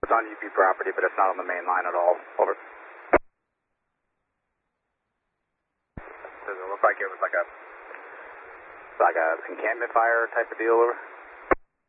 It's on UP property, but it's not on the main line at all. Over. Does it look like it was like a encampment fire type of deal? Over.